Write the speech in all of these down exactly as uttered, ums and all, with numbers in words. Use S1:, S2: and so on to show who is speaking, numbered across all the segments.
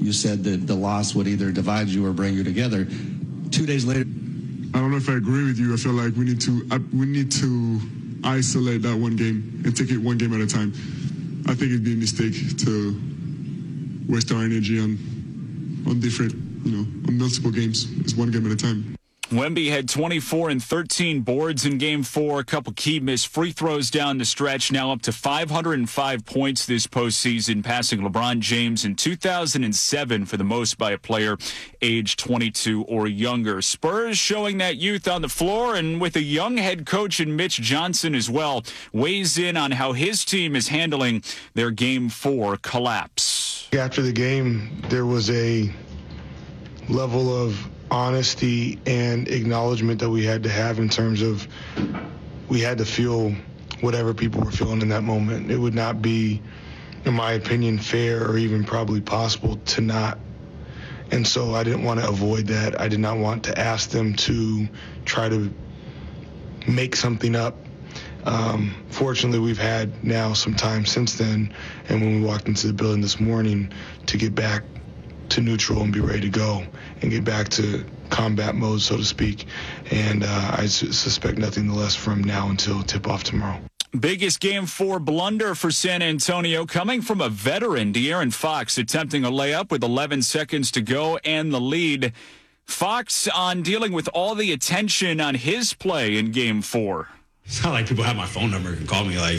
S1: you said that the loss would either divide you or bring you together. Two days later.
S2: I don't know if I agree with you. I feel like we need to uh, we need to isolate that one game and take it one game at a time. I think it'd be a mistake to waste our energy on on different, you know, on multiple games. It's one game at a time.
S3: Wemby had twenty-four and thirteen boards in Game four. A couple key missed free throws down the stretch. Now up to five hundred five points this postseason, passing LeBron James in two thousand seven for the most by a player age twenty-two or younger. Spurs showing that youth on the floor, and with a young head coach in Mitch Johnson as well, weighs in on how his team is handling their Game four collapse.
S4: After the game, there was a level of honesty and acknowledgement that we had to have in terms of we had to feel whatever people were feeling in that moment. It would not be, in my opinion, fair or even probably possible to not. And so I didn't want to avoid that. I did not want to ask them to try to make something up. Um, fortunately, we've had now some time since then, and when we walked into the building this morning, to get back to neutral and be ready to go and get back to combat mode, so to speak. And uh, I su- suspect nothing less from now until tip-off tomorrow.
S3: Biggest Game four blunder for San Antonio coming from a veteran, De'Aaron Fox, attempting a layup with eleven seconds to go and the lead. Fox on dealing with all the attention on his play in Game four.
S5: It's not like people have my phone number and call me like,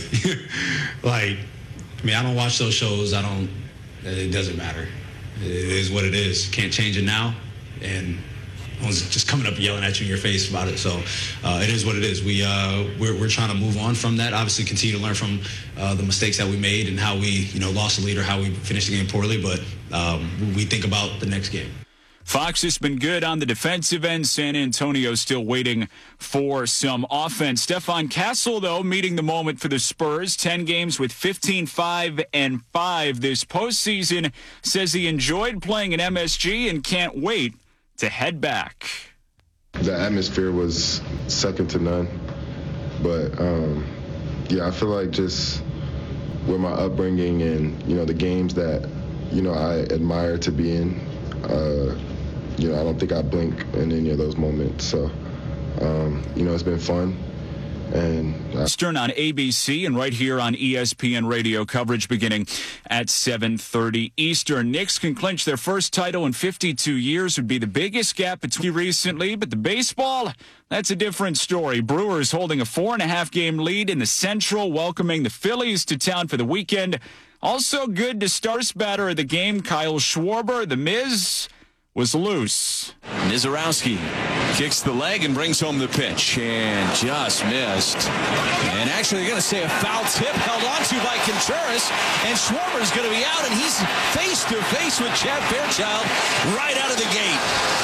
S5: like, I mean, I don't watch those shows. I don't, it doesn't matter. It is what it is. Can't change it now. And I was just coming up and yelling at you in your face about it. So uh, it is what it is. We, uh, we're, we're trying to move on from that. Obviously, continue to learn from uh, the mistakes that we made and how we, you know, lost the lead or how we finished the game poorly. But um, we think about the next game.
S3: Fox has been good on the defensive end. San Antonio still waiting for some offense. Stefan Castle, though, meeting the moment for the Spurs. ten games with fifteen, five, and five this postseason. Says he enjoyed playing at M S G and can't wait to head back.
S6: The atmosphere was second to none. But, um, yeah, I feel like just with my upbringing and, you know, the games that, you know, I admire to be in, uh, you know, I don't think I blink in any of those moments. So, um, you know, it's been fun. And I-
S3: Eastern on A B C and right here on E S P N radio coverage beginning at seven thirty Eastern. Knicks can clinch their first title in fifty-two years. Would be the biggest gap between recently, but the baseball, that's a different story. Brewers holding a four and a half game lead in the Central, welcoming the Phillies to town for the weekend. Also good to start batter of the game, Kyle Schwarber. The Miz was loose.
S7: Mizorowski kicks the leg and brings home the pitch and just missed. And actually, they're going to say a foul tip held onto by Contreras, and Schwarber's going to be out, and he's face to face with Chad Fairchild right out of the gate.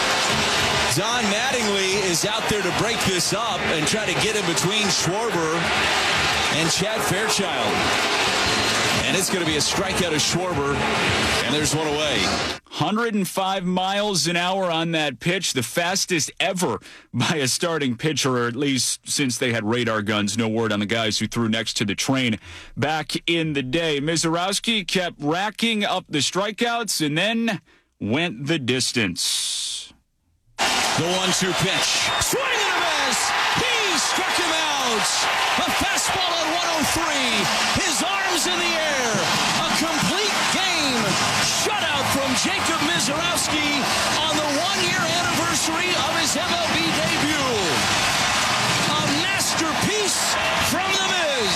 S7: Don Mattingly is out there to break this up and try to get in between Schwarber and Chad Fairchild. And it's going to be a strikeout of Schwarber, and there's one away.
S3: one hundred five miles an hour on that pitch, the fastest ever by a starting pitcher, or at least since they had radar guns. No word on the guys who threw next to the train back in the day. Mizorowski kept racking up the strikeouts and then went the distance.
S7: The one two pitch. Swing and a miss. He struck him out. A fastball at one oh three. His arms in the air. A complete game. Shutout from Jacob Mizorowski on the one-year anniversary of his M L B debut. A masterpiece from the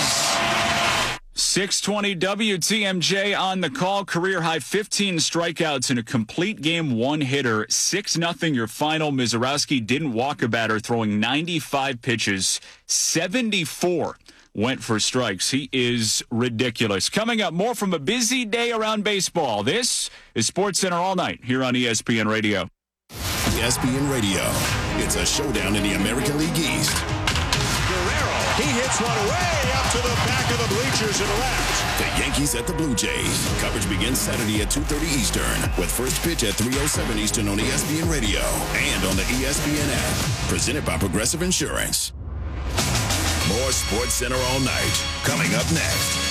S7: Miz.
S3: six twenty W T M J on the call. Career high fifteen strikeouts in a complete game one hitter. six nothing your final. Mizorowski didn't walk a batter, throwing ninety-five pitches. seventy-four went for strikes. He is ridiculous. Coming up, more from a busy day around baseball. This is SportsCenter All Night here on E S P N Radio.
S8: E S P N Radio. It's a showdown in the American League East.
S9: Guerrero, he hits one way up to the back of the bleachers and left.
S8: The Yankees at the Blue Jays. Coverage begins Saturday at two thirty Eastern with first pitch at three oh seven Eastern on E S P N Radio and on the E S P N app. Presented by Progressive Insurance. More SportsCenter All Night coming up next.